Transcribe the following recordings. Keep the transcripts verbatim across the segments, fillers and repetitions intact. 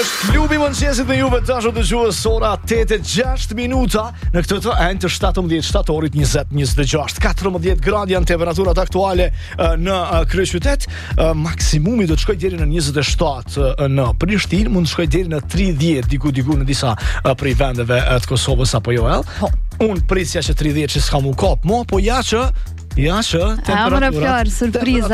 Klubi mëngjesit me juve dashur dëgjues, ora tetë e gjashtë minuta në këtë të enjtë të shtatëmbëdhjetë shtatorit njëzet njëzet e gjashtë. katërmbëdhjetë gradë janë temperaturat aktuale në kryeqytet. Maksimumi do të shkojë deri në njëzet e shtatë në Prishtinë, mund të shkojë deri në tridhjetë diku diku në disa prej vendeve të Kosovës apo jo ell. Unë prisja që tridhjetë që s'kam u kap mo, po ja që Ja që temperaturat surpriza.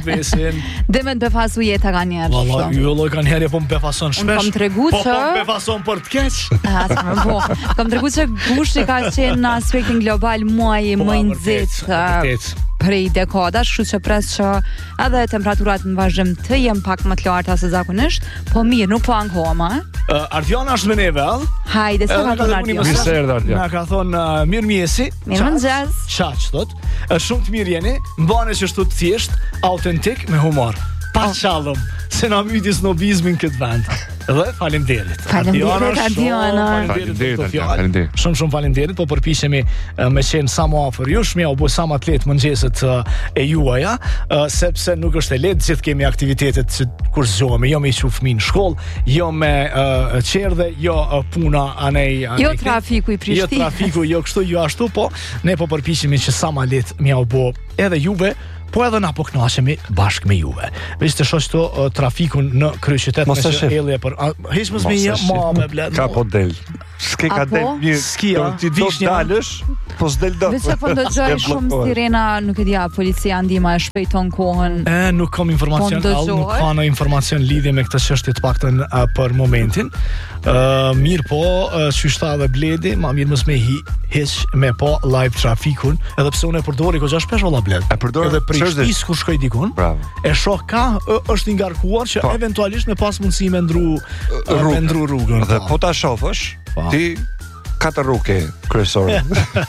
Dhe me të befasu jeta ka njerë. Valla, ju lloj kanë herë po më befason shpesh. Unë kam tregu që Po më befason për të keq. Ah, sa më po. Kam tregu që gushti ka qenë në aspektin global muaji më i nxehtë prej dekadash, kështu që pres që edhe temperaturat në vazhdim të jem pak më të larta se zakonisht, po mirë, nuk po ankohema. Uh, Ardiana është me neve, all? Hajde, se ka thonë Ardiana. Mirë se erdhe Ardiana. Na ka thonë uh, mirë mjesi. Mirë mëngjes. Çaq thot. Është shumë të mirë jeni, mbane që është të thjesht, autentik me humor. Pa oh. Qallëm, se na myti snobizmin këtë vend. Dhe faleminderit. Faleminderit Ardiana. Faleminderit. Shumë shumë faleminderit, po përpiqemi me qenë sa më afër jush, më u bë sa më të lehtë mëngjeset e juaja, sepse nuk është e lehtë, gjithë kemi aktivitetet që kur zgjohemi, jo me çu fëmijë në shkollë, jo me çerdhe, jo puna anej, anej. Jo trafiku i Prishtinës. Jo trafiku, jo kështu, jo ashtu, po ne po përpiqemi që sa më lehtë më u bë edhe juve. Po edhe na po kënaqemi bashkë me juve. Veç të shoh këto uh, trafikun në kryeqytet me sjellje për hiç mos më jep më me blet. Ka po del. S'ke ka del mirë. Skia, ti do dalësh, po s'del dot. Veç po ndëgjoj shumë sirena, nuk e di a policia ndihma e shpejton kohën. E nuk kam informacion, all, nuk ka në informacion lidhje me këtë çështje të paktën uh, për momentin. Uh, mirë po, uh, qyshta dhe bledi, ma mirë mos me hi hiç me po live trafikun, edhe pse unë e përdori goxha shpesh valla bled. E përdor edhe Prishtis kur shkoj dikun. Bravo. E shoh ka është i ngarkuar që pa. Eventualisht me pas mundësi me ndru Rrug. me ndru rrugën. Dhe po ta shofësh, pa. Ti katër rrugë kryesore.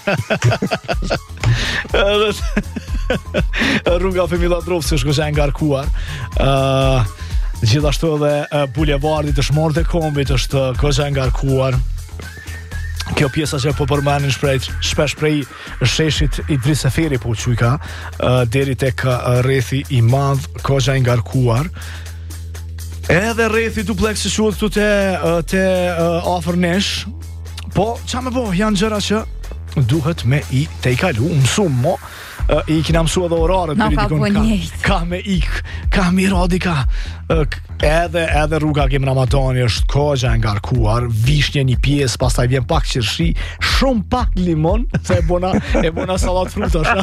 Rruga Femilla Drovës është goxha e ngarkuar. Ë uh, Gjithashtu edhe uh, bulevardi të Shmorët e Kombit është uh, goxha e ngarkuar. Kjo pjesa që po përmenin shpejt, shpesh prej sheshit Idris Eferi po quj ka, uh, deri tek uh, rrethi i madh, goxha e ngarkuar. Edhe rrethi duplex që quhet këtu te uh, te uh, afër nesh. Po, qa me bo, janë gjëra që duhet me i te i kalu, mësum mo, uh, i kina mësu edhe orare, no, ka, ka, ka me ik, ka miradi ka, uh, edhe, edhe rruga Kim Ramatani është goxha e ngarkuar, vishnje një pjesë, pastaj vjen pak qershi, shumë pak limon, se e bona, e bona salat frutash.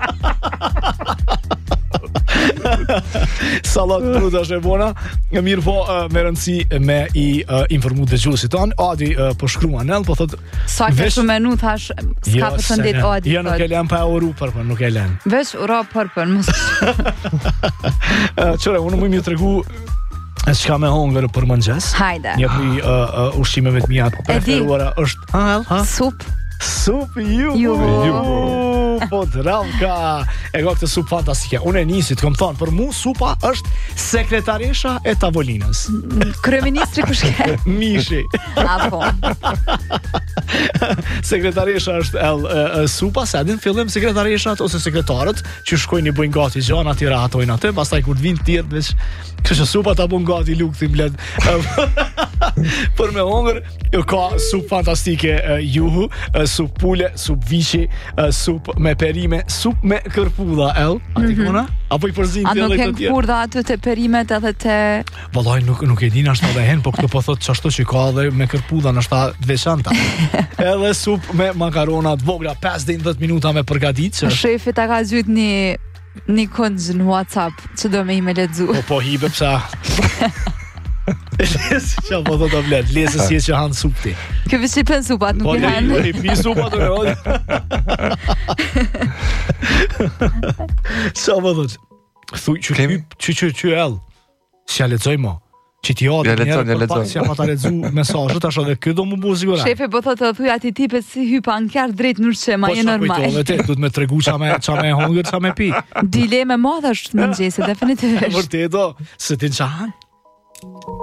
Salat frutash e bona. Mirë po, uh, me rëndësi me i uh, informu dëgjuesit tonë. Adi uh, po shkrua nel, po thot sa ke shumë menu thash s'ka jo, përshëndet Adi. Jo, nuk e lën pa uru për për, nuk e lën. Veç ura për për, mos. Çore, unë më më tregu çka me hongër për mëngjes. Hajde. Një prej uh, uh, ushqimeve të mia të preferuara është ha, ha? Sup. Sup ju. Ju. Po dravka. E ka këtë sup fantastike. Unë e nisi të kom thonë, për mu supa është sekretaresha e tavolinës. Kryeministri kushke? Mishi. Apo. Sekretaresha është el, e, e, supa, se adin fillim sekretareshat ose sekretarët që shkojnë i bujnë gati gjana, tira rahatojnë atë, pastaj kur të vinë tjertë veç kështë supa ta bujnë gati lukëti bled. Për me hongër, ka sup fantastike e, juhu, e, sup pule, sup vishi, e, sup me perime, sup me kërpudha, el, ati mm-hmm. kuna? Apo i përzin të edhe të tjerë. A nuk e kërpudha aty të perimet edhe të... Vallaj, nuk, nuk e din ashtë edhe hen, po këtë po thot qashtu që ka dhe me kërpudha në shta veçanta. Edhe sup me makaronat vogla, pesë deri në dhjetë minuta me përgatit. Që... Shefi ta ka zhyt një, një këngë në WhatsApp, që do me i me ledzu. Po, po, hibe pësa... Lesë që po thot o vlet, lesë si e që hanë sup ti. Kjo vështë i pen supat, nuk i hanë. Po, i pi supat të rodi. Qa po thot? Thuj, që që që që që el, si a ledzoj mo. Që ti jodë njerë për pak si a ma ta ledzu mesajët, ashtë edhe këtë do mu bu sigurat. Shefe, po thot të thuj ati tipet si hypa në kjarë drejt nërë që ma e normal. Po që kujtove te, du të me tregu qa me, qa me hongër, qa me pi. Dileme madh është më nxese, definitivisht. Vërteto, se ti në qa hanë?